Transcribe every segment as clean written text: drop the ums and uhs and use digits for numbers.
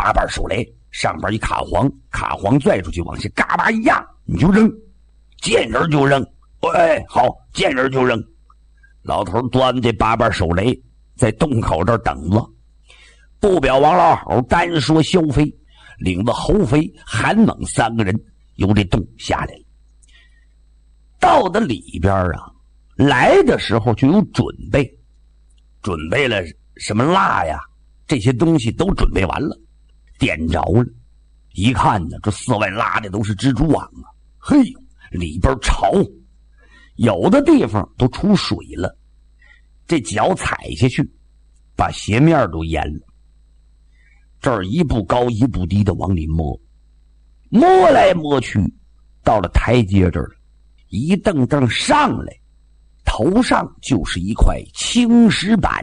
八瓣手雷，上边一卡簧拽出去，往下嘎巴一压，你就扔，见人就扔。哎，好，见人就扔。老头端这八瓣手雷在洞口这儿等着。不表王老好，单说萧飞，领着侯飞、韩猛三个人由这洞下来了。到的里边啊，来的时候就有准备了什么蜡呀，这些东西都准备完了，点着了。一看呢，这四外拉的都是蜘蛛网啊，嘿，里边潮，有的地方都出水了，这脚踩下去，把鞋面都淹了。这儿一步高一步低的往里摸来摸去，到了台阶这儿了，一蹬蹬上来，头上就是一块青石板。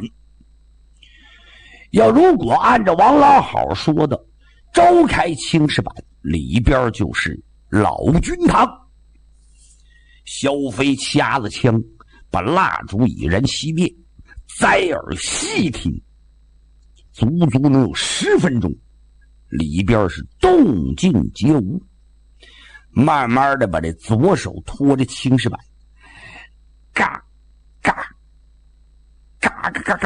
如果按照王老好说的，周开青石板里边就是老君堂。萧飞掐了枪，把蜡烛已然熄灭，摘耳细听，足能有10分钟，里边是动静皆无。慢慢的把这左手托着青石板，嘎嘎嘎嘎嘎嘎，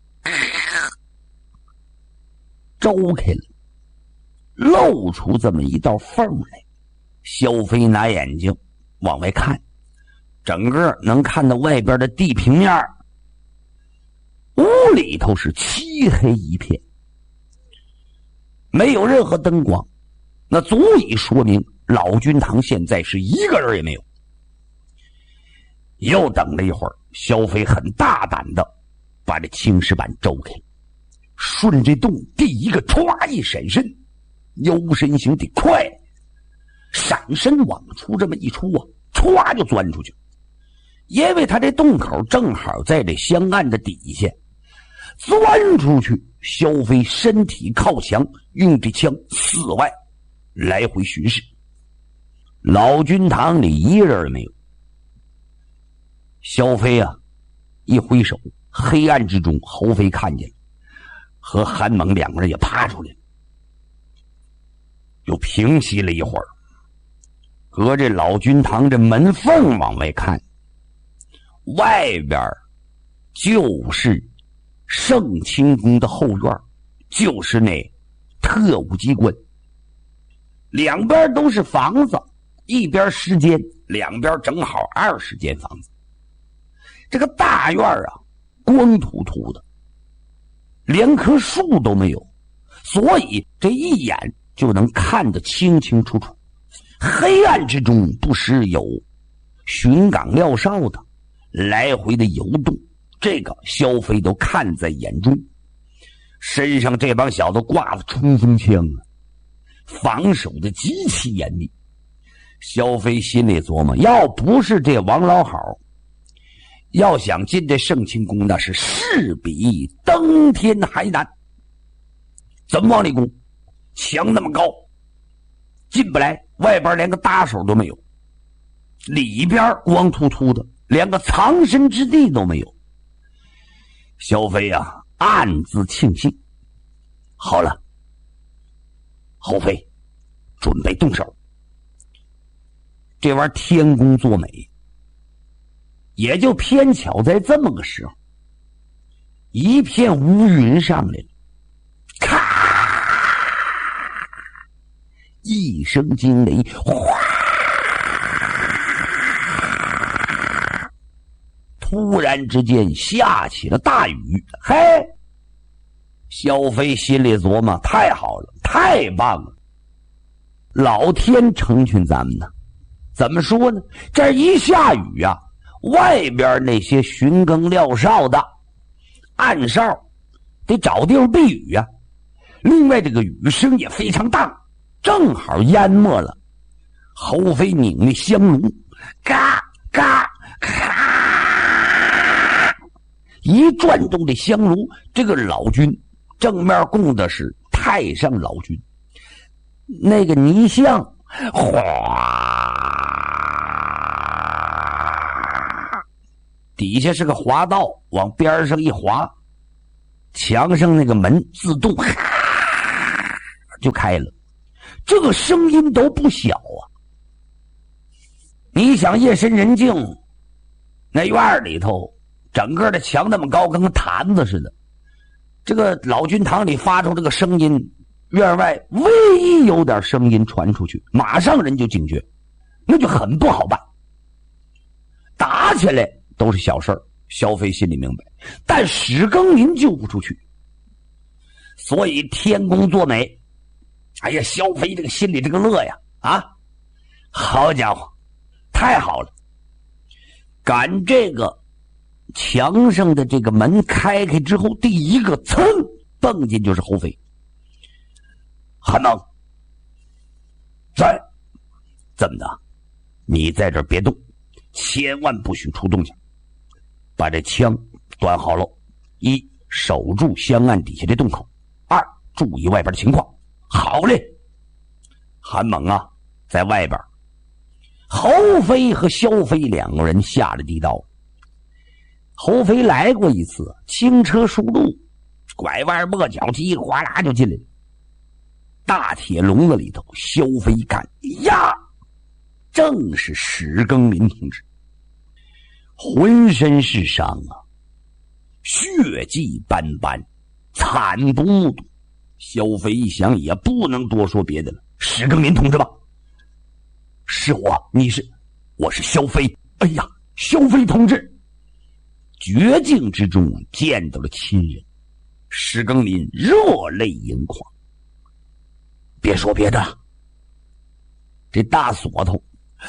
周开了，露出这么一道缝来。萧飞拿眼睛往外看，整个能看到外边的地平面。屋里头是漆黑一片，没有任何灯光，那足以说明老君堂现在是一个人也没有。又等了一会儿，萧飞很大胆的把这青石板周开，顺这洞第一个歘一闪身，幽身形得快，闪身往出这么一出啊，歘就钻出去。因为他这洞口正好在这香案的底下，钻出去，萧飞身体靠墙，用这枪四外来回巡视。老君堂里一人没有。萧飞啊一挥手，黑暗之中侯飞看见了，和韩猛两个人也爬出来了。又平息了一会儿，隔着老君堂这门缝往外看，外边就是圣清宫的后院，就是那特务机关。两边都是房子，一边10间，两边正好20间房子。这个大院啊光秃秃的，连棵树都没有，所以这一眼就能看得清清楚楚。黑暗之中不时有巡岗廖哨的来回的游动，这个萧飞都看在眼中。身上这帮小子挂着冲锋枪啊，防守的极其严密。萧飞心里琢磨，要不是这王老好，要想进这圣清宫，那是势比登天还难。怎么往里攻？墙那么高，进不来，外边连个搭手都没有，里边光秃秃的，连个藏身之地都没有。萧飞啊暗自庆幸，好了，侯飞准备动手。这玩意儿天公作美，也就偏巧在这么个时候，一片乌云上来了，咔一声惊雷，哗，突然之间下起了大雨。嘿，萧飞心里琢磨，太好了，太棒了，老天成全咱们呢。怎么说呢？这一下雨啊，外边那些巡更撂哨的暗哨得找地方避雨啊。另外这个雨声也非常大，正好淹没了。侯飞拧那香炉，嘎嘎咔，一转动这香炉，这个老君正面供的是太上老君，那个泥像哗，底下是个滑道，往边上一滑，墙上那个门自动就开了，这个声音都不小啊。你想夜深人静，那院里头整个的墙那么高，跟个坛子似的，这个老君堂里发出这个声音，院外唯一有点声音传出去，马上人就警觉，那就很不好办。打起来都是小事儿，萧飞心里明白，但史更林救不出去，所以天公作美。哎呀，萧飞这个心里这个乐呀，啊，好家伙，太好了！赶这个墙上的这个门开之后，第一个噌蹦进就是侯飞。韩猛，在，怎么的？你在这儿别动，千万不许出动静，把这枪端好了。一，守住香案底下的洞口；二，注意外边的情况。好嘞，韩猛啊，在外边。侯飞和萧飞两个人下了地道。侯飞来过一次，轻车熟路，拐弯抹角，叽里哗啦就进来了。大铁笼子里头，萧飞一看，呀，正是史更林同志，浑身是伤啊，血迹斑斑，惨不目睹。萧飞一想，也不能多说别的了，史更林同志吧？是我，你是？我是萧飞。哎呀，萧飞同志！绝境之中见到了亲人，史更林热泪盈眶。别说别的，这大锁头，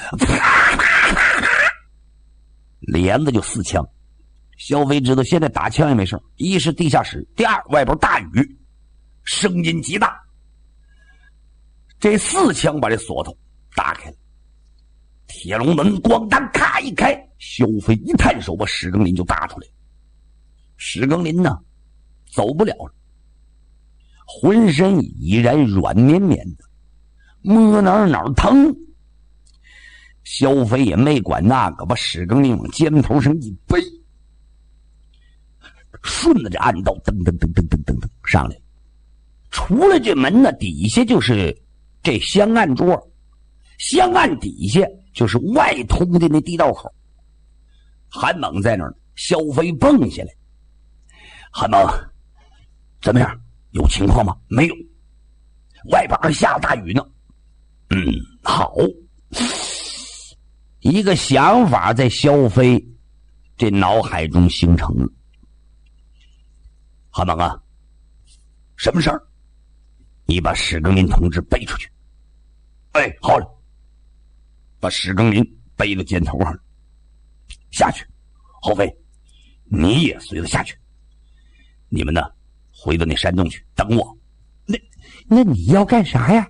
连子就4枪。萧飞知道现在打枪也没事，一是地下室，第二外边大雨，声音极大。这4枪把这锁头打开了，铁笼门咣当咔一开，萧飞一探手把史更林就打出来。史更林呢，走不了了，浑身已然软绵绵的，摸哪疼。萧飞也没管那个，把史更林往肩头上一背，顺着这暗道噔噔噔噔噔噔噔上来。出了这门呢，底下就是这香案桌，香案底下就是外通的那地道口。韩猛在那儿，萧飞蹦下来。韩猛，怎么样？有情况吗？没有，外边还下大雨呢。好。一个想法在萧飞这脑海中形成了。韩猛啊，什么事儿？你把史更林同志背出去。哎，好了。把史更林背到肩头上，下去。侯飞，你也随着下去。你们呢，回到那山洞去等我。那你要干啥呀？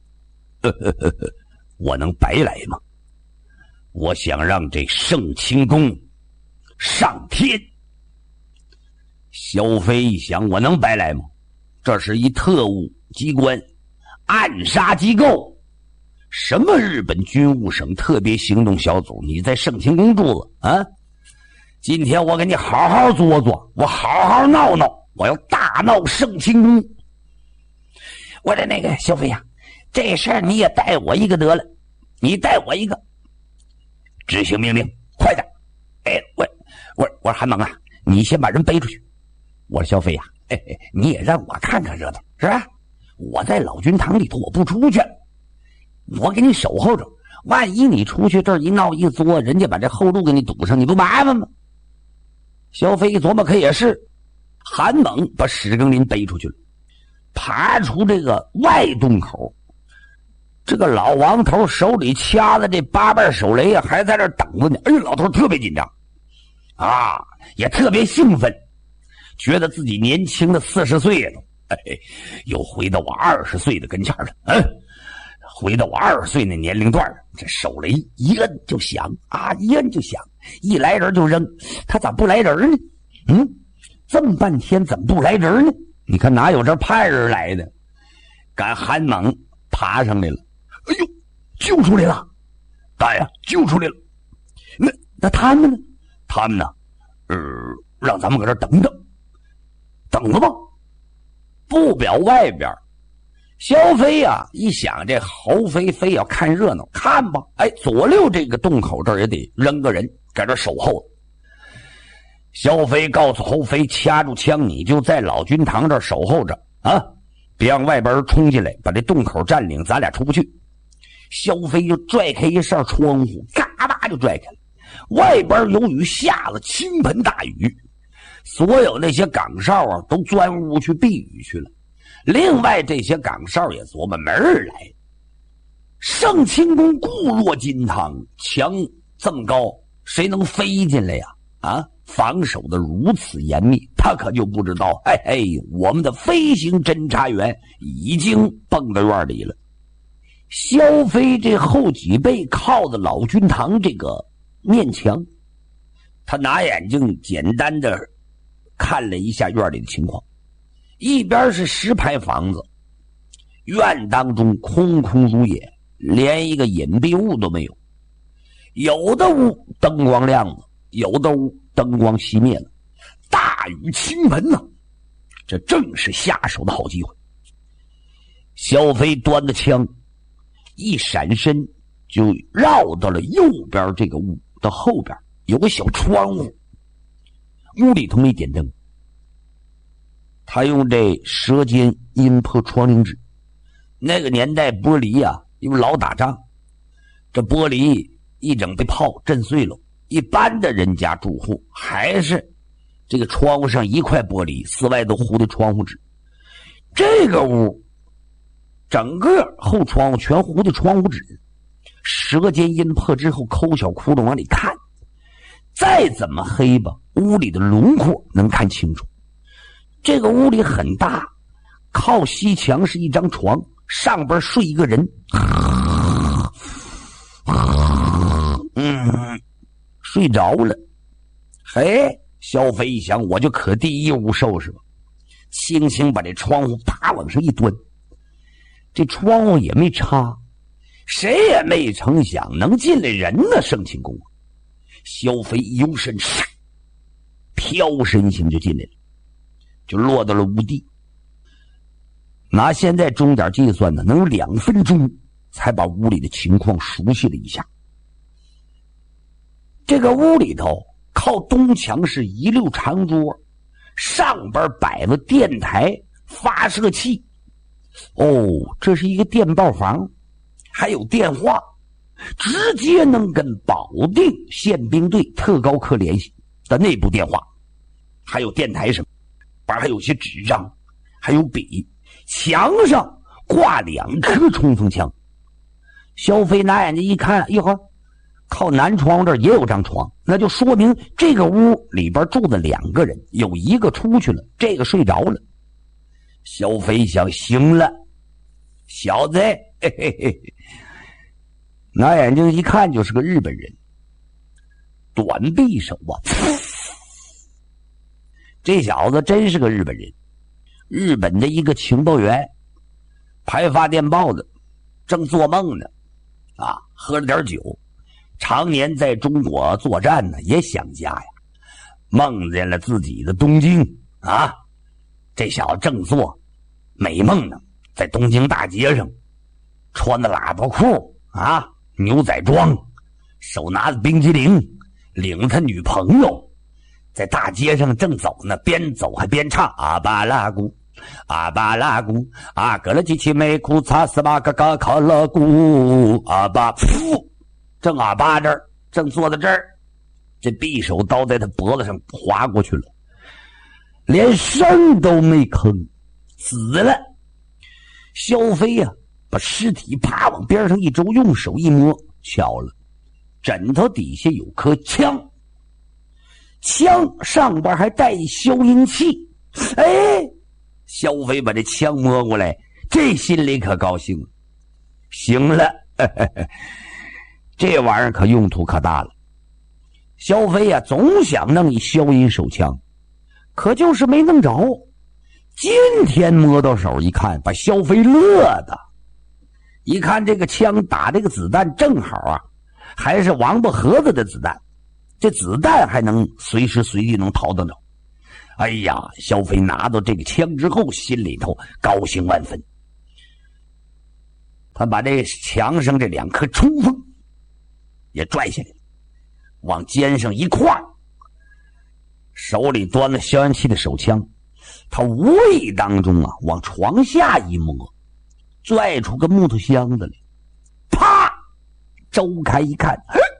我能白来吗？我想让这圣清宫上天。萧飞一想，我能白来吗？这是一特务机关，暗杀机构，什么日本军务省特别行动小组，你在圣清宫住了啊？今天我给你好好做做，我好好闹闹，我要大闹圣清宫。我的那个萧飞呀，这事儿你也带我一个得了，你带我一个。执行命令，快点！哎，我说韩猛啊，你先把人背出去。我说萧飞呀，你也让我看看热闹是吧？我在老君堂里头，我不出去，我给你守候着。万一你出去这儿一闹一作，人家把这后路给你堵上，你不麻烦吗？萧飞一琢磨，可也是。韩猛把史更林背出去了，爬出这个外洞口。这个老王头手里掐的这8瓣手雷啊，还在这等着呢。哎呦，老头特别紧张啊，也特别兴奋，觉得自己年轻的40岁了，又回到我20岁的跟前了。回到我20岁那年龄段，这手雷一摁就响啊，一摁就响，一来人就扔。他咋不来人呢？这么半天怎么不来人呢？你看哪有这派人来的？赶韩猛爬上来了。哎呦，救出来了！大爷，救出来了！那他们呢？他们呢？让咱们搁这等等，等着吧。不表外边萧飞呀，一想这侯飞非要看热闹，看吧，哎，左右这个洞口这儿也得扔个人在这守候。萧飞告诉侯飞，掐住枪，你就在老君堂这儿守候着啊，别让外边人冲进来，把这洞口占领，咱俩出不去。萧飞就拽开一扇窗户，嘎巴就拽开了。外边由于下了倾盆大雨，所有那些岗哨啊都钻屋去避雨去了。另外这些岗哨也琢磨门儿来，圣清宫固若金汤，墙这么高，谁能飞进来呀？啊，防守的如此严密，他可就不知道，嘿嘿，我们的飞行侦察员已经蹦到院里了。萧飞这后脊背靠着老君堂这个面墙，他拿眼睛简单的看了一下院里的情况。一边是石牌房子，院当中空空如也，连一个隐蔽物都没有。有的屋灯光亮了，有的屋灯光熄灭了。大雨倾盆呢，这正是下手的好机会。萧飞端着枪一闪身，就绕到了右边这个屋的后边，有个小窗户，屋里头没点灯。他用这舌尖阴破窗棂纸，那个年代玻璃啊，因为老打仗，这玻璃一整被炮震碎了。一般的人家住户还是这个窗户上一块玻璃，四外都糊的窗户纸。这个屋整个后窗户全糊的窗户纸，舌尖阴破之后抠小窟窿往里看，再怎么黑吧，屋里的轮廓能看清楚。这个屋里很大，靠西墙是一张床，上边睡一个人。睡着了。嘿，萧飞一想，我就可第一屋收拾吧，轻轻把这窗户啪往上一端。这窗户也没插，谁也没成想能进来人呢。圣清宫，萧飞一用身，飘身形就进来了，就落到了屋地。拿现在钟点计算呢，能有2分钟才把屋里的情况熟悉了一下。这个屋里头靠东墙是一溜长桌，上边摆了电台发射器。哦，这是一个电报房，还有电话，直接能跟保定宪兵队特高科联系的内部电话。还有电台上边还有些纸张，还有笔，墙上挂2颗冲锋枪。萧飞拿眼睛一看，一会儿靠南窗这儿也有张床，那就说明这个屋里边住的2个人，有一个出去了，这个睡着了。萧飞想，行了，小子，嘿嘿嘿，拿眼睛一看就是个日本人，短匕首啊！这小子真是个日本人，日本的一个情报员，排发电报的，正做梦呢，啊，喝了点酒，常年在中国作战呢，也想家呀，梦见了自己的东京啊。这小子正做美梦呢，在东京大街上穿的喇叭裤啊，牛仔装，手拿着冰激凌，领着他女朋友在大街上正走呢，边走还边唱阿巴拉古阿巴拉古阿格勒基奇梅库擦斯巴嘎嘎卡拉古阿巴噗，正阿巴这儿，正坐在这儿，这匕首刀在他脖子上划过去了，连声都没吭，死了。萧飞呀，把尸体啪往边上一周，用手一摸，巧了，枕头底下有颗枪，枪上边还带一消音器。哎，萧飞把这枪摸过来，这心里可高兴了。行了，呵呵呵，这玩意儿可用途可大了。萧飞呀，总想弄一消音手枪，可就是没弄着。今天摸到手一看，把萧飞乐的。一看这个枪打这个子弹正好啊，还是王八盒子的子弹，这子弹还能随时随地能掏得着。哎呀，萧飞拿到这个枪之后，心里头高兴万分。 他把这墙上这2颗冲锋也拽下来，往肩上一挎，手里端了消炎器的手枪，他无意当中啊往床下一摸，拽出个木头箱子来，啪，周开一看，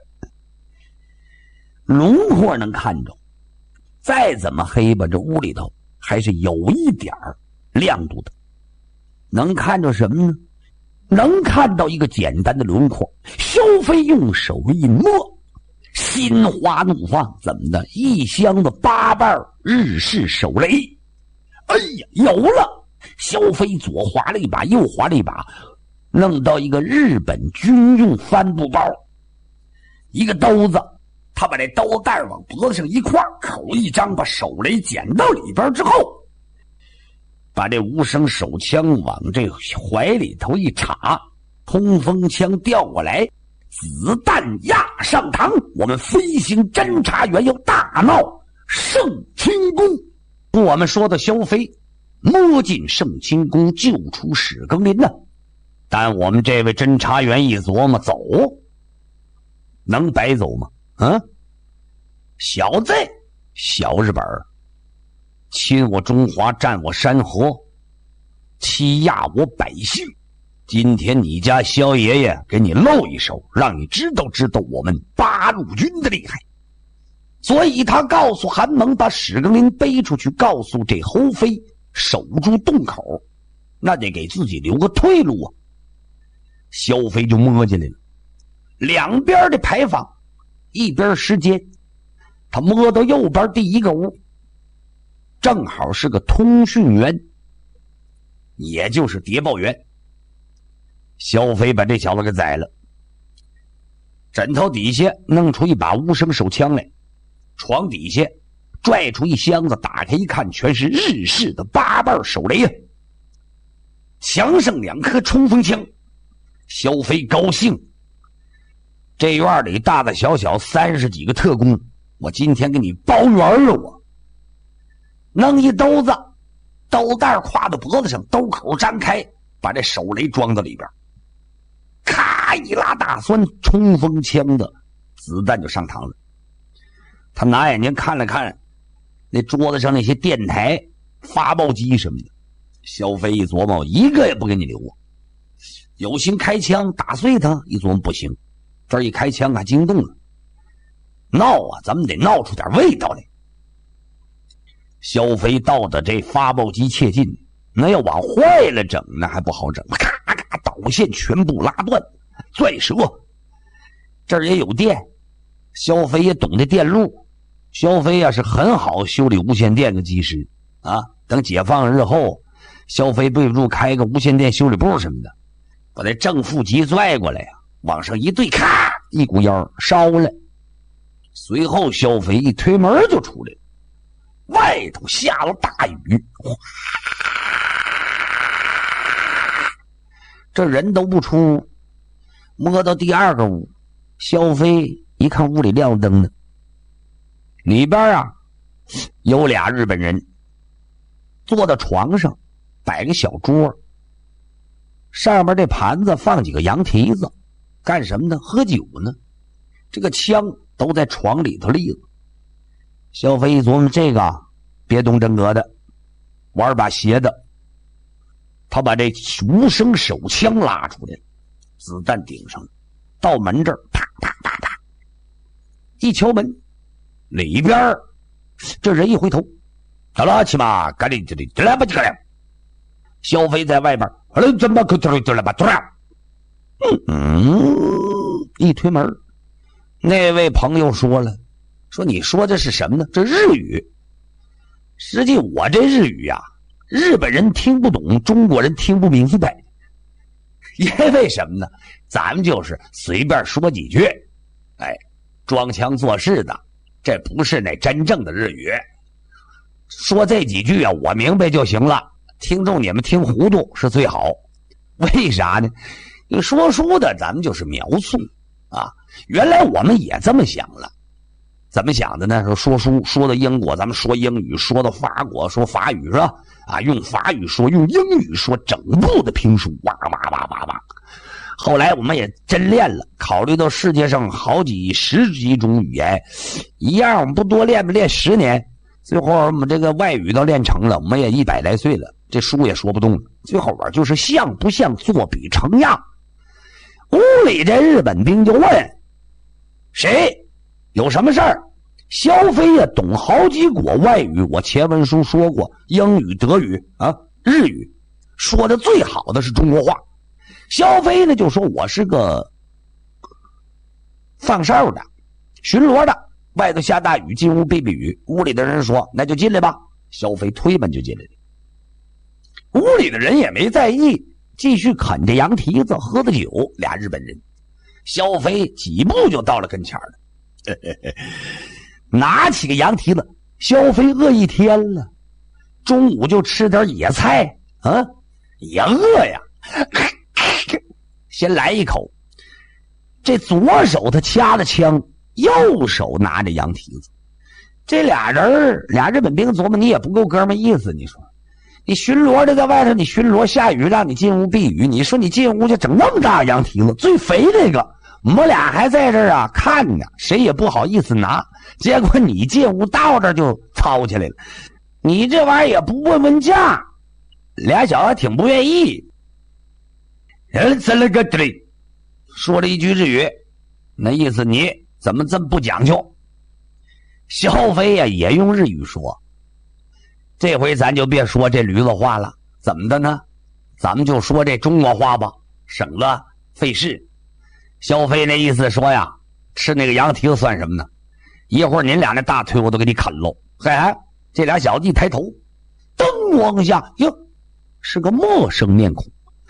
轮廓能看着，再怎么黑吧，这屋里头还是有一点亮度的。能看着什么呢？能看到一个简单的轮廓。萧飞用手一摸，心花怒放，怎么的？一箱子8瓣日式手雷。哎呀，有了！萧飞左划了一把，右划了一把，弄到一个日本军用帆布包，一个兜子。他把这兜带往脖子上一挎，口一张，把手雷捡到里边之后，把这无声手枪往这怀里头一插，通风枪调过来，子弹压上膛。我们飞行侦察员要大闹圣清宫。我们说的萧飞摸进圣清宫救出史庚林呢，但我们这位侦察员一琢磨，走能白走吗？小子，小日本侵我中华，占我山河，欺压我百姓，今天你家萧爷爷给你露一手，让你知道知道我们八路军的厉害。所以他告诉韩蒙把史庚林背出去，告诉这侯飞守住洞口，那得给自己留个退路啊。萧飞就摸进来了，两边的牌坊一边时间，他摸到右边第一个屋，正好是个通讯员，也就是谍报员。萧飞把这小子给宰了，枕头底下弄出一把无声手枪来，床底下拽出一箱子，打开一看，全是日式的8瓣手雷啊！墙上2颗冲锋枪。萧飞高兴，这院里大大小小30几个特工，我今天给你包圆了。我弄一兜子，兜带挎到脖子上，兜口张开，把这手雷装到里边，咔一拉大栓，冲锋枪的子弹就上膛了。他拿眼睛看了看那桌子上那些电台、发报机什么的，萧飞一琢磨，一个也不给你留啊！有心开枪打碎他，一琢磨不行，这一开枪还惊动了，闹啊，咱们得闹出点味道来。萧飞到的这发报机切近，那要往坏了整那还不好整，咔咔导线全部拉断拽折。这儿也有电，萧飞也懂得电路，萧飞啊是很好修理无线电的技师啊。等解放日后，萧飞对不住开个无线电修理部什么的，把这正负极拽过来呀，往上一对，咔一股烟烧了。随后萧飞一推门就出来了，外头下了大雨，这人都不出。摸到第2个屋，萧飞一看屋里亮灯呢，里边啊有俩日本人坐到床上，摆个小桌，上面这盘子放几个羊蹄子，干什么呢？喝酒呢。这个枪都在床里头立着。萧飞一琢磨，这个别动真格的，玩把斜的。他把这无声手枪拉出来，子弹顶上，到门这儿，啪啪啪啪，一敲门，里边这人一回头，好了，起码赶紧这里来吧，这个人。萧飞在外边，怎么可了吧？一推门，那位朋友说了，说你说这是什么呢？这日语。实际我这日语啊，日本人听不懂，中国人听不明白。因为什么呢？咱们就是随便说几句，装腔作势的，这不是那真正的日语。说这几句啊，我明白就行了，听众你们听糊涂是最好。为啥呢？因为说书的咱们就是描述啊，原来我们也这么想了。怎么想的呢？说书说到英国，咱们说英语；说到法国，说法语，是吧？啊，用法语说，用英语说，整部的评书，哇哇哇哇哇。 后来我们也真练了，考虑到世界上好几十几种语言，一样我们不多练吗？练10年，最后我们这个外语都练成了，我们也100来岁了，这书也说不动了。最后边就是像不像作比成样。屋里这日本兵就问谁有什么事儿。萧飞呀懂好几国外语，我前文书说过，英语、德语啊、日语，说的最好的是中国话。萧飞呢就说我是个放哨的、巡逻的，外头下大雨，进屋避避雨。屋里的人说那就进来吧，萧飞推门就进来了。屋里的人也没在意，继续啃着羊蹄子，喝着酒。俩日本人，萧飞几步就到了跟前了，拿起个羊蹄子。萧飞饿一天了，中午就吃点野菜啊，也饿呀。先来一口，这左手他掐着枪，右手拿着羊蹄子。这俩日本兵琢磨，你也不够哥们意思，你说你巡逻的在外头，你巡逻下雨让你进屋避雨，你说你进屋就整那么大羊蹄子，最肥那个，我们俩还在这儿啊看着，谁也不好意思拿。结果你进屋到这就操起来了，你这玩意儿也不问问价。俩小子挺不愿意，说了一句日语，那意思你怎么这么不讲究。萧飞呀也用日语说，这回咱就别说这驴子话了，怎么的呢？咱们就说这中国话吧，省了费事。萧飞那意思说呀，吃那个羊蹄子算什么呢？一会儿您俩那大腿我都给你啃喽。嘿，这俩小子一抬头，灯光下哟，是个陌生面孔。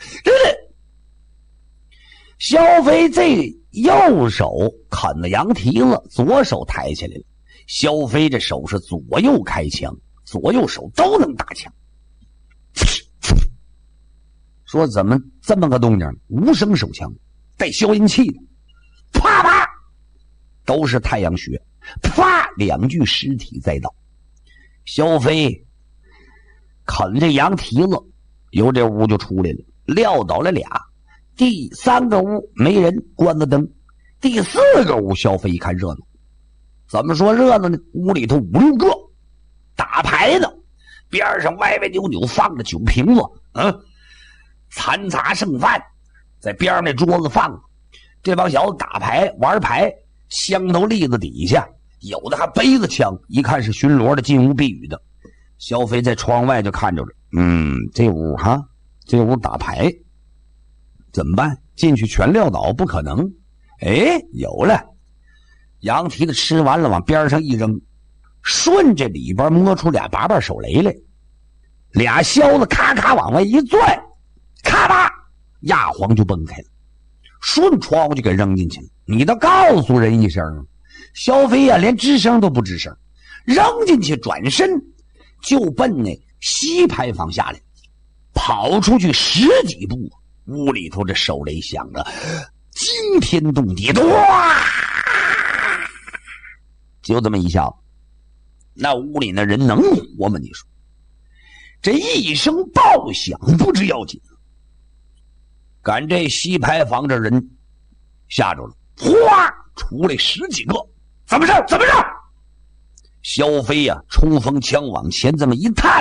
萧飞这右手啃了羊蹄子，左手抬起来了。萧飞这手是左右开枪，左右手都能打枪。说怎么这么个动静？无声手枪，带消音器的，啪啪，都是太阳穴，啪，两具尸体栽倒。萧飞啃这羊蹄子，由这屋就出来了，撂倒了俩。第3个屋没人，关了灯。第4个屋，萧飞一看热闹，怎么说热闹呢？屋里头5、6个打牌的，边上歪歪扭扭放着酒瓶子，残杂剩饭在边上那桌子放着。这帮小子打牌玩牌，香头栗子底下有的还背着枪，一看是巡逻的，进屋避雨的。萧飞在窗外就看着了，这屋打牌怎么办？进去全撂倒不可能。有了，羊蹄子吃完了往边上一扔，顺着里边摸出俩把把手雷来，俩销子咔咔往外一拽，咔吧，压黄就崩开了，顺窗户就给扔进去了。你倒告诉人一声啊！萧飞啊连吱声都不吱声，扔进去转身就奔那西牌坊下来，跑出去10几步，屋里头这手雷响着惊天动地的，哇！就这么一下，那屋里那人能活吗？你说这一声爆响不知要紧，赶这西牌坊这人吓着了，哗，出来10几个，怎么事？怎么事？萧飞呀，冲锋枪往前这么一探，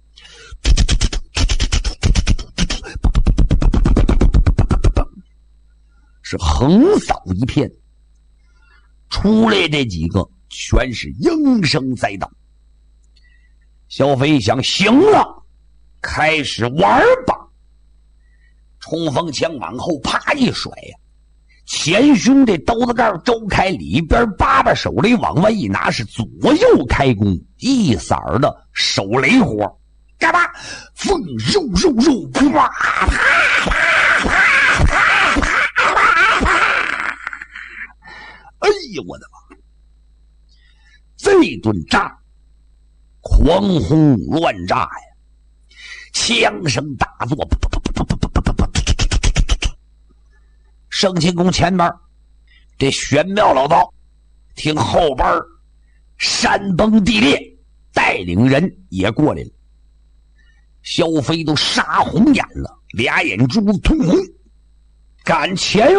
是横扫一片，出来这几个全是应声栽倒。萧飞想，行了，开始玩吧。冲锋枪往后啪一甩呀，前胸这兜子盖周开，里边把把手雷往外一拿，是左右开弓，一色儿的手雷活，干嘛？风肉肉肉，啪啪啪啪啪啪啪！哎呦我的妈！这顿炸，狂轰乱炸呀，枪声大作，圣清宫前边这玄妙老道听后边山崩地裂，带领人也过来了。萧飞都杀红眼了，俩眼珠子通红， 赶前